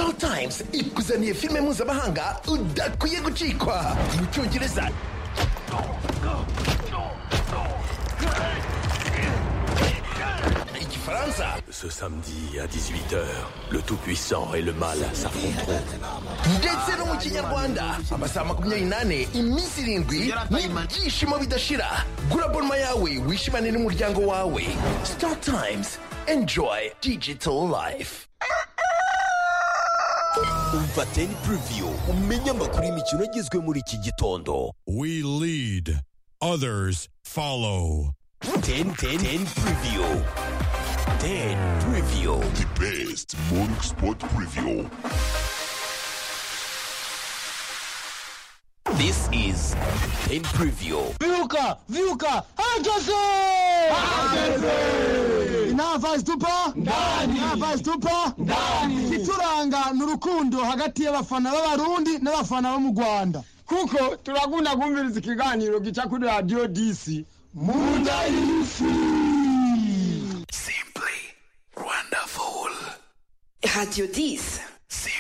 Star Times ikuzaniye filime mpuzamahanga udakwiye gucikwa mu Cyongereza, Igifaransa. Ce samedi à 18h, le Tout-Puissant et le Mal s'affronteront. Ndetse no mu Kinyarwanda amasaha 28 iminsi 7 n'ibyishimo bidashira. Gura abonema yawe wishimane n'umuryango wawe. Star Times, enjoy digital life. Umva Ten Preview umenya amakuru y'imikino agezwe muri iki gitondo. We lead, others follow. Ten Preview. 10 Preview. The best morning sport preview. This is 10 Preview. Viuka, hageze! Nava stupa? Ndani. Ituranga n'urukundo hagati y'abafana b'Abarundi n'abafana bo mu Rwanda. Kuko turagunda kumviriza ikiganiro gica kuri Radio DC. Munda y'isi. Simply wonderful. Radio 10.